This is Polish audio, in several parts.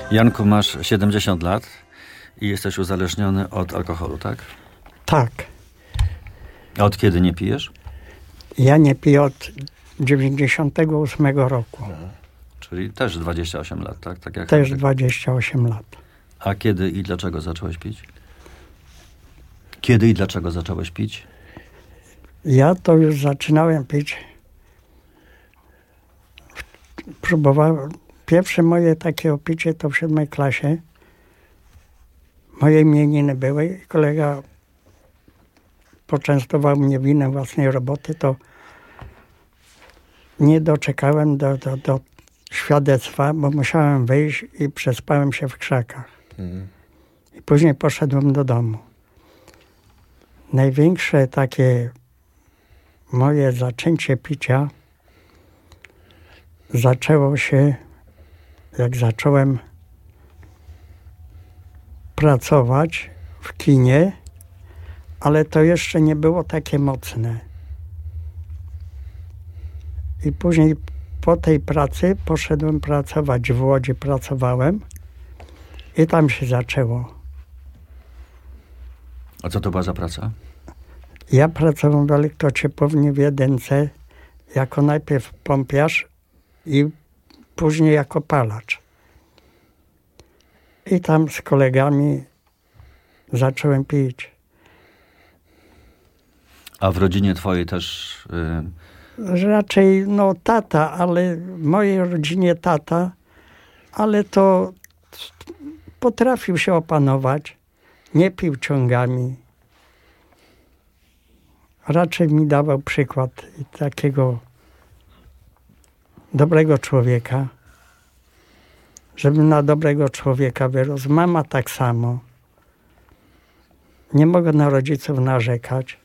Janku, masz 70 lat i jesteś uzależniony od alkoholu, tak? Tak. A od kiedy nie pijesz? Ja nie piję od 98 roku. Czyli też 28 lat, tak? Tak jak Też Henryk. 28 lat. A kiedy i dlaczego zacząłeś pić? Kiedy i dlaczego zacząłeś pić? Ja to już zaczynałem pić. Próbowałem. Pierwsze moje takie opicie to w 7 klasie. Moje imieniny były i kolega poczęstował mnie winem własnej roboty, to nie doczekałem do świadectwa, bo musiałem wyjść i przespałem się w krzakach. I później poszedłem do domu. Największe takie moje zaczęcie picia zaczęło się, jak zacząłem pracować w kinie, ale to jeszcze nie było takie mocne. I później po tej pracy poszedłem pracować w Łodzi, pracowałem i tam się zaczęło. A co to była za praca? Ja pracowałem w elektrociepłowni w Jedynce jako najpierw pompiarz i później jako palacz. I tam z kolegami zacząłem pić. A w rodzinie twojej też... Raczej tata, ale w mojej rodzinie tata, ale to potrafił się opanować, nie pił ciągami. Raczej mi dawał przykład takiego dobrego człowieka, żebym na dobrego człowieka wyrósł. Mama tak samo. Nie mogę na rodziców narzekać,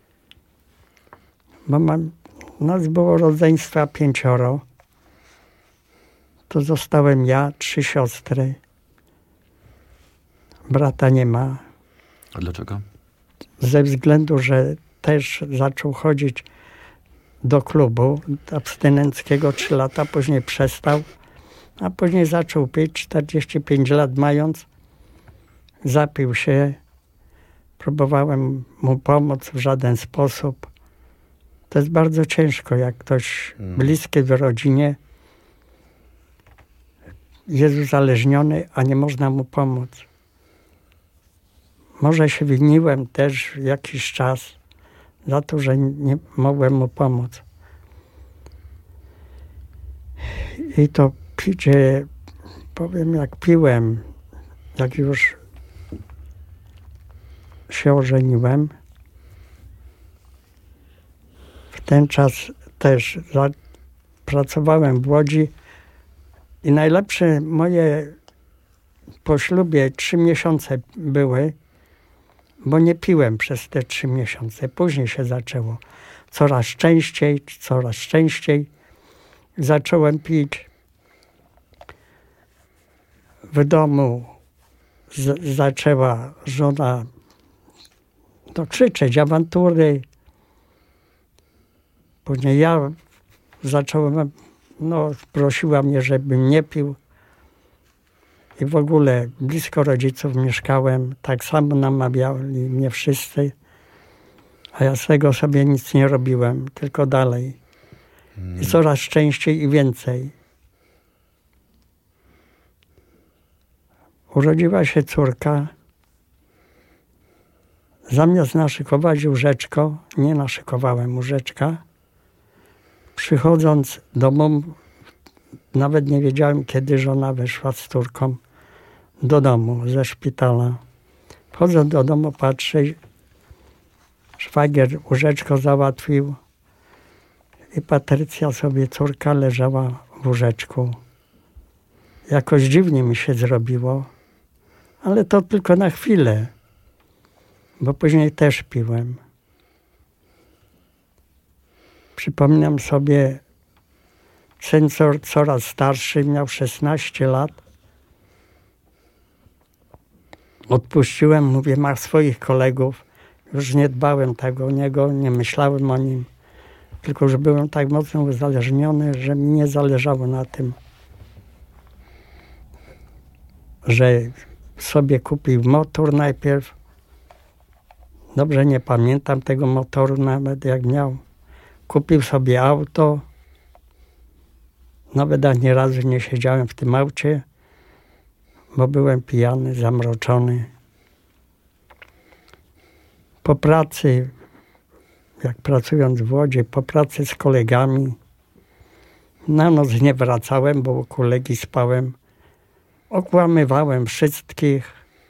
bo nas było rodzeństwa 5. To zostałem ja, 3 siostry. Brata nie ma. A dlaczego? Ze względu, że też zaczął chodzić do klubu abstynenckiego 3 lata, później przestał, a później zaczął pić, 45 lat mając. Zapił się. Próbowałem mu pomóc w żaden sposób. To jest bardzo ciężko, jak ktoś bliski w rodzinie jest uzależniony, a nie można mu pomóc. Może się winiłem też jakiś czas za to, że nie mogłem mu pomóc. I to picie, powiem, jak piłem, jak już się ożeniłem, w ten czas też pracowałem w Łodzi i najlepsze moje po ślubie 3 miesiące były, bo nie piłem przez te 3 miesiące. Później się zaczęło coraz częściej. Zacząłem pić. W domu zaczęła żona krzyczeć, awantury. Później ja zacząłem, prosiła mnie, żebym nie pił. I w ogóle blisko rodziców mieszkałem, tak samo namawiali mnie wszyscy. A ja z tego sobie nic nie robiłem, tylko dalej. I coraz częściej i więcej. Urodziła się córka. Zamiast naszykować łóżeczko, nie naszykowałem łóżeczka. Przychodząc do domu, nawet nie wiedziałem, kiedy żona weszła z córką do domu, ze szpitala. Wchodzę do domu, patrzę, szwagier łóżeczko załatwił i Patrycja sobie, córka, leżała w łóżeczku. Jakoś dziwnie mi się zrobiło, ale to tylko na chwilę, bo później też piłem. Przypominam sobie, syn coraz starszy, miał 16 lat. Odpuściłem, mówię, ma swoich kolegów. Już nie dbałem tak o niego, nie myślałem o nim. Tylko, że byłem tak mocno uzależniony, że mi nie zależało na tym. że sobie kupił motor najpierw. Dobrze nie pamiętam tego motoru nawet jak miał. Kupił sobie auto. Nawet ani razu nie siedziałem w tym aucie, bo byłem pijany, zamroczony. Po pracy, jak pracując w Łodzi, po pracy z kolegami, na noc nie wracałem, bo u kolegi spałem. Okłamywałem wszystkich,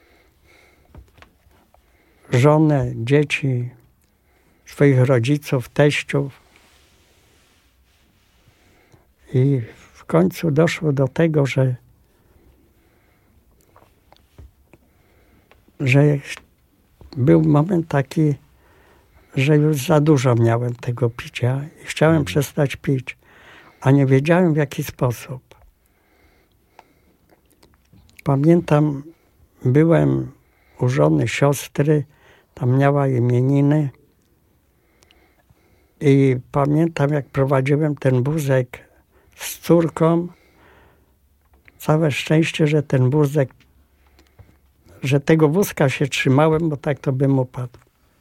żonę, dzieci, swoich rodziców, teściów. I w końcu doszło do tego, że był moment taki, że już za dużo miałem tego picia i chciałem przestać pić, a nie wiedziałem w jaki sposób. Pamiętam, byłem u żony siostry, tam miała imieniny i pamiętam, jak prowadziłem ten wózek z córką. Całe szczęście, że ten wózek, że tego wózka się trzymałem, bo tak to bym upadł.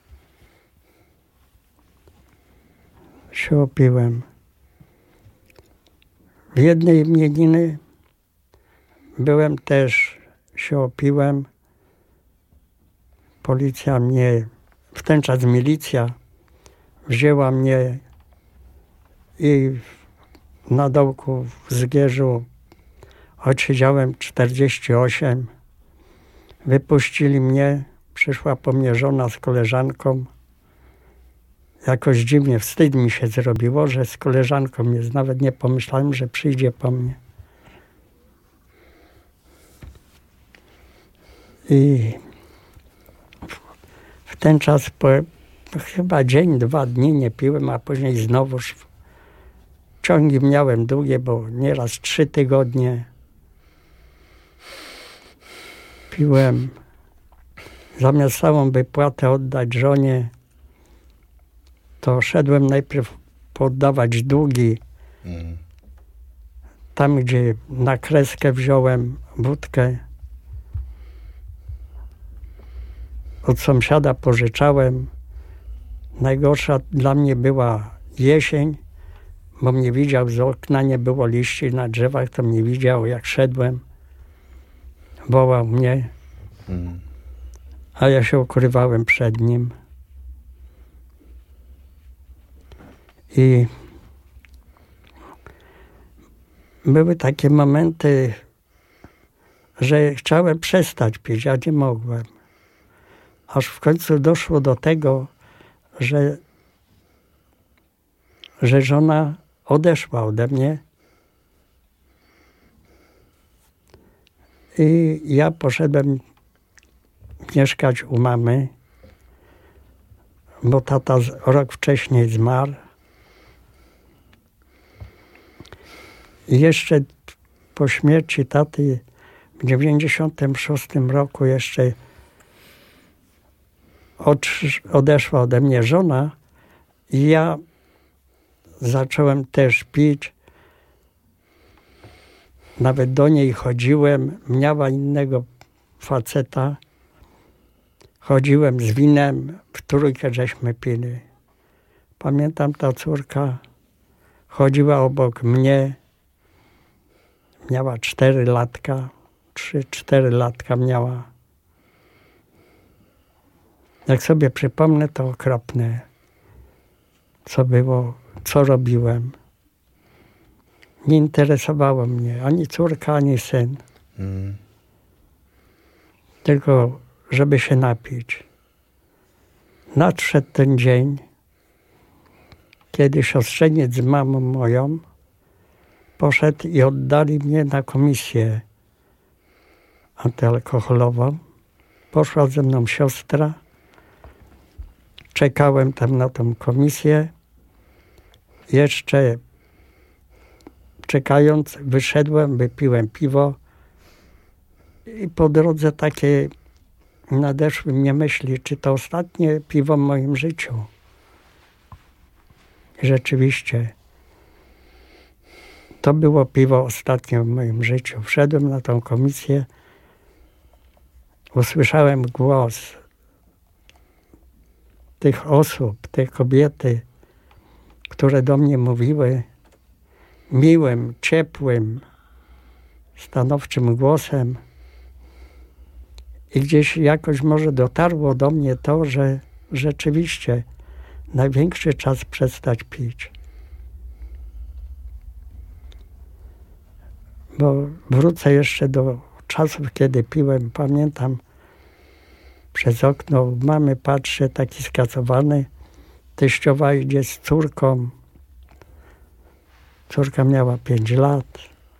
Się opiłem. W jednej imieniny byłem też, się opiłem. Policja mnie, w ten czas milicja, wzięła mnie i na dołku w Zgierzu odsiedziałem 48. Wypuścili mnie, przyszła po mnie żona z koleżanką. Jakoś dziwnie wstyd mi się zrobiło, że z koleżanką jest. Nawet nie pomyślałem, że przyjdzie po mnie. I w ten czas chyba dzień, 2 dni nie piłem, a później znowuż ciągi miałem długie, bo nieraz 3 tygodnie piłem. Zamiast całą wypłatę oddać żonie, to szedłem najpierw poddawać długi. Tam, gdzie na kreskę wziąłem wódkę, od sąsiada pożyczałem. Najgorsza dla mnie była jesień, bo mnie widział z okna, nie było liści na drzewach, to mnie widział, jak szedłem. Wołał mnie, a ja się ukrywałem przed nim. I były takie momenty, że chciałem przestać pić, a nie mogłem. Aż w końcu doszło do tego, że żona odeszła ode mnie i ja poszedłem mieszkać u mamy, bo tata rok wcześniej zmarł. I jeszcze po śmierci taty w 1996 roku jeszcze odeszła ode mnie żona i ja zacząłem też pić. Nawet do niej chodziłem, miała innego faceta. Chodziłem z winem, w trójkę żeśmy pili. Pamiętam, ta córka chodziła obok mnie. Miała 4 latka, 3-4 latka miała. Jak sobie przypomnę, to okropne, co było, co robiłem. Nie interesowało mnie ani córka, ani syn. Tylko, żeby się napić. Nadszedł ten dzień, kiedy siostrzeniec z mamą moją poszedł i oddali mnie na komisję antyalkoholową. Poszła ze mną siostra. Czekałem tam na tą komisję. Jeszcze czekając, wyszedłem, wypiłem piwo i po drodze takie nadeszły mnie myśli, czy to ostatnie piwo w moim życiu. Rzeczywiście, to było piwo ostatnie w moim życiu. Wszedłem na tą komisję, usłyszałem głos tych osób, tej kobiety, które do mnie mówiły miłym, ciepłym, stanowczym głosem. I gdzieś jakoś może dotarło do mnie to, że rzeczywiście największy czas przestać pić. Bo wrócę jeszcze do czasów, kiedy piłem. Pamiętam, przez okno mamy patrzę, taki skacowany. Teściowa idzie z córką. Córka miała 5 lat.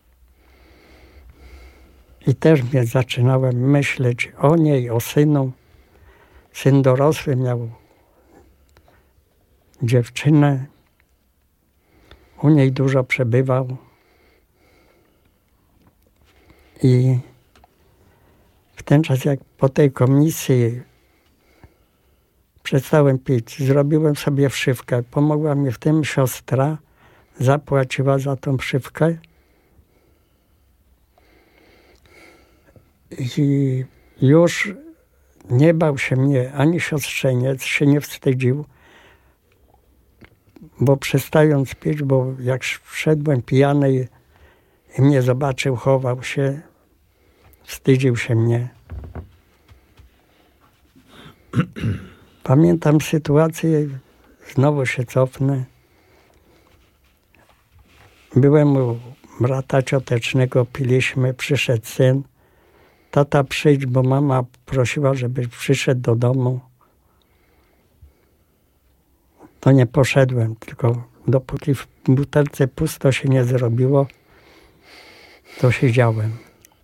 I też mnie zaczynałem myśleć o niej, o synu. Syn dorosły miał dziewczynę. U niej dużo przebywał. I w ten czas, jak po tej komisji przestałem pić, zrobiłem sobie wszywkę. Pomogła mi w tym siostra, zapłaciła za tą wszywkę. I już nie bał się mnie ani siostrzeniec, się nie wstydził, bo przestając pić, bo jak wszedłem pijany i mnie zobaczył, chował się, wstydził się mnie. Pamiętam sytuację, znowu się cofnę. Byłem u brata ciotecznego, piliśmy, przyszedł syn. Tata, przyjdź, bo mama prosiła, żebyś przyszedł do domu. To nie poszedłem, tylko dopóki w butelce pusto się nie zrobiło, to siedziałem.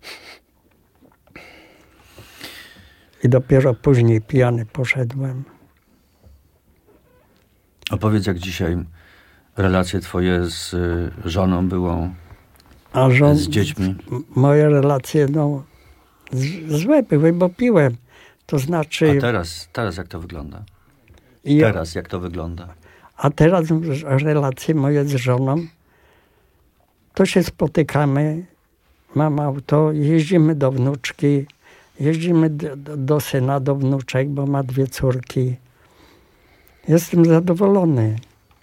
I dopiero później pijany poszedłem. Opowiedz, jak dzisiaj relacje twoje z żoną były, z dziećmi. Moje relacje, złe były, bo piłem. To znaczy... A teraz jak to wygląda? Jak to wygląda? A teraz relacje moje z żoną, to się spotykamy, mam auto, jeździmy do wnuczki, jeździmy do syna, do wnuczek, bo ma 2 córki. Jestem zadowolony.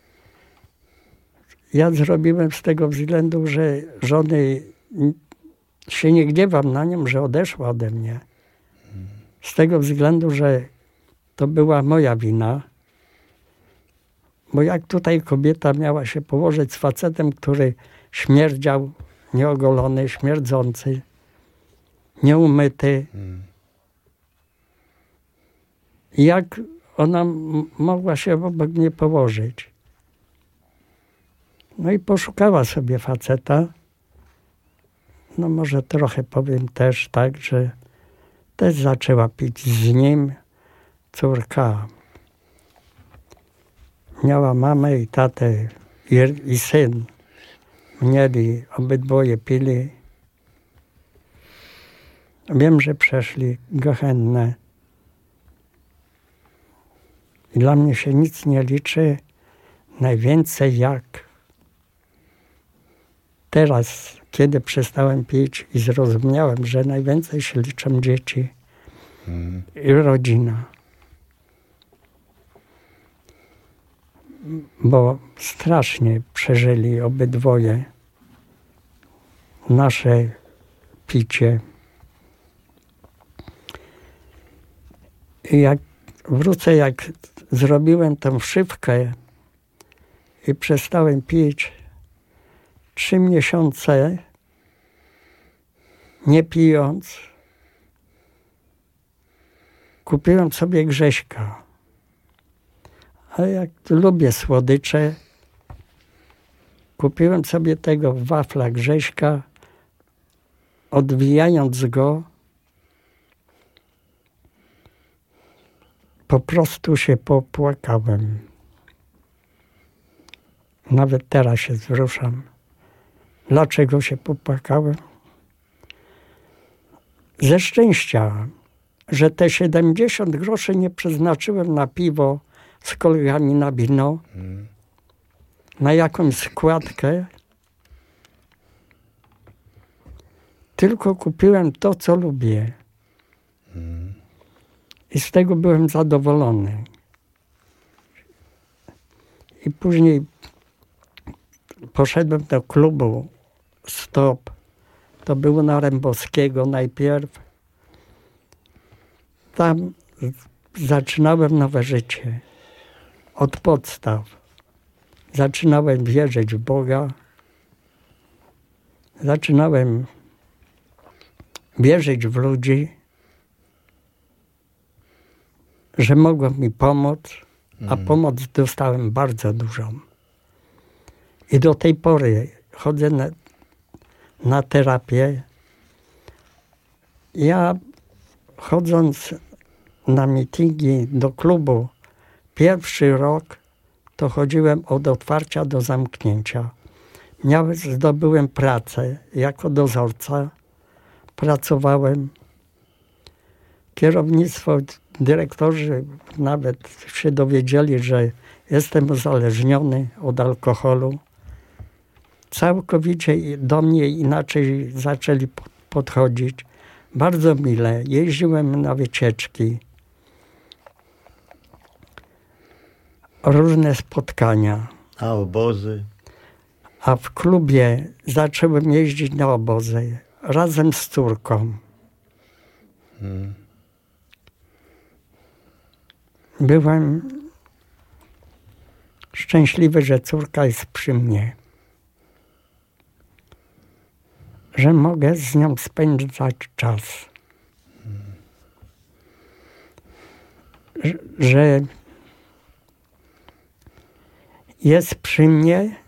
Ja zrobiłem z tego względu, że żony się nie gniewam na nią, że odeszła ode mnie. Z tego względu, że to była moja wina. Bo jak tutaj kobieta miała się położyć z facetem, który śmierdział, nieogolony, śmierdzący, nieumyty. Jak ona mogła się obok mnie położyć? No i poszukała sobie faceta. No może trochę powiem też tak, że też zaczęła pić z nim. Córka miała mamę i tatę i syn. Mieli, obydwoje pili. Wiem, że przeszli gehennę. I dla mnie się nic nie liczy. Najwięcej jak teraz, kiedy przestałem pić i zrozumiałem, że najwięcej się liczą dzieci i rodzina. Bo strasznie przeżyli obydwoje nasze picie. I jak wrócę, jak zrobiłem tą wszywkę i przestałem pić, 3 miesiące nie pijąc, kupiłem sobie Grześka. Ale jak lubię słodycze, kupiłem sobie tego wafla Grześka, odwijając go, po prostu się popłakałem. Nawet teraz się wzruszam. Dlaczego się popłakałem? Ze szczęścia, że te 70 groszy nie przeznaczyłem na piwo z kolegami, na wino, na jakąś składkę, tylko kupiłem to, co lubię. I z tego byłem zadowolony. I później poszedłem do klubu Stop. To było na Rembowskiego najpierw. Tam zaczynałem nowe życie. Od podstaw. Zaczynałem wierzyć w Boga. Zaczynałem wierzyć w ludzi, że mogą mi pomóc, a pomoc dostałem bardzo dużą. I do tej pory chodzę na terapię. Ja chodząc na mityngi do klubu, pierwszy rok to chodziłem od otwarcia do zamknięcia. Zdobyłem pracę jako dozorca. Pracowałem. Kierownictwo, dyrektorzy nawet się dowiedzieli, że jestem uzależniony od alkoholu. Całkowicie do mnie inaczej zaczęli podchodzić. Bardzo mile. Jeździłem na wycieczki. Różne spotkania. A obozy? A w klubie zacząłem jeździć na obozy razem z córką. Byłem szczęśliwy, że córka jest przy mnie. Że mogę z nią spędzać czas. Że jest przy mnie